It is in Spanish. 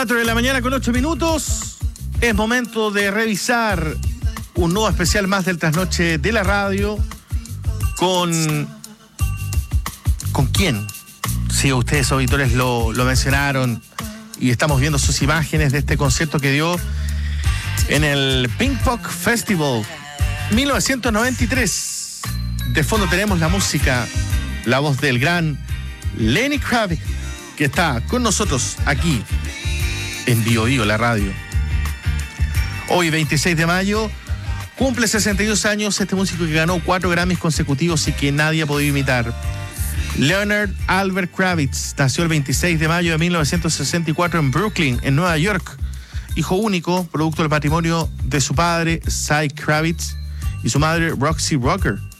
4 de la mañana con 8 minutos. Es momento de revisar un nuevo especial más del Trasnoche de la Radio. ¿Con quién? Sí, ustedes auditores lo mencionaron y estamos viendo sus imágenes de este concierto que dio en el Pinkpop Festival 1993. De fondo tenemos la música, la voz del gran Lenny Kravitz, que está con nosotros aquí en Bio Bio, la radio. Hoy, 26 de mayo, cumple 62 años este músico que ganó 4 Grammys consecutivos y que nadie ha podido imitar. Leonard Albert Kravitz nació el 26 de mayo de 1964 en Brooklyn, en Nueva York. Hijo único, producto del patrimonio de su padre, Cy Kravitz, y su madre, Roxy Rocker.